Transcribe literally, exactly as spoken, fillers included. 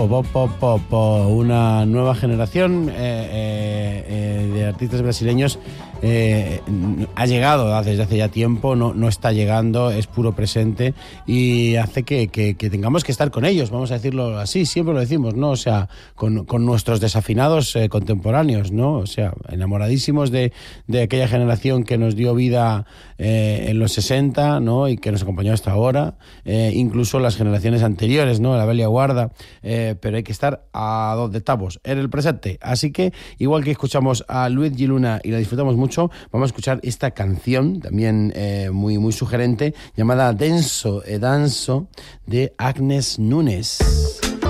Pop, pop, pop, pop. Una nueva generación eh, eh, eh, de artistas brasileños eh, ha llegado desde hace ya tiempo, no, no está llegando, es puro presente y hace que, que, que tengamos que estar con ellos, vamos a decirlo así, siempre lo decimos, ¿no? O sea, con, con nuestros desafinados eh, contemporáneos, ¿no? O sea, enamoradísimos de, de aquella generación que nos dio vida eh, en los sesenta, ¿no? Y que nos acompañó hasta ahora, eh, incluso las generaciones anteriores, ¿no? La Bella Guarda, eh, pero hay que estar a donde estamos, en el presente. Así que, igual que escuchamos a Luigi Luna y la disfrutamos mucho, vamos a escuchar esta canción, también eh, muy, muy sugerente, llamada Denso e Danso, de Agnes Nunes.